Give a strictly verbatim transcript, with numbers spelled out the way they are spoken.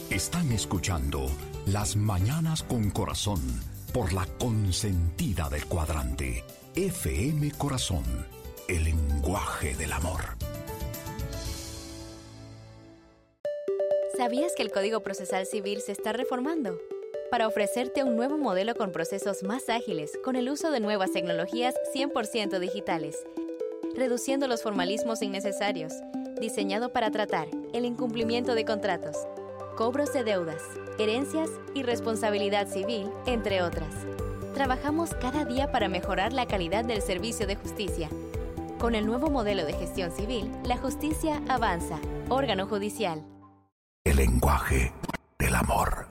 Están escuchando Las Mañanas con Corazón por la consentida del cuadrante. F M Corazón, el lenguaje del amor. ¿Sabías que el Código Procesal Civil se está reformando? Para ofrecerte un nuevo modelo con procesos más ágiles, con el uso de nuevas tecnologías cien por ciento digitales, reduciendo los formalismos innecesarios, diseñado para tratar el incumplimiento de contratos, cobros de deudas, herencias y responsabilidad civil, entre otras. Trabajamos cada día para mejorar la calidad del servicio de justicia. Con el nuevo modelo de gestión civil, la justicia avanza. Órgano judicial. El lenguaje del amor.